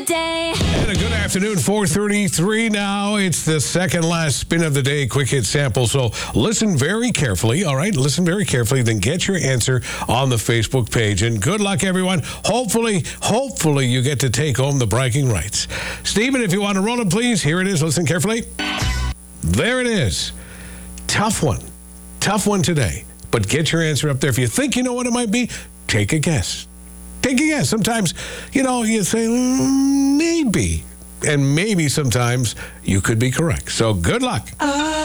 the day. And a good afternoon, 4:33 now. It's the second last spin of the day, quick hit sample. So listen very carefully, all right? Listen very carefully, then get your answer on the Facebook page. And good luck, everyone. Hopefully you get to take home the bragging rights. Stephen, if you want to roll it, please. Here it is. Listen carefully. There it is. Tough one. Tough one today. But get your answer up there. If you think you know what it might be, take a guess. Take a guess. Sometimes, you say, maybe. And maybe sometimes you could be correct. So good luck.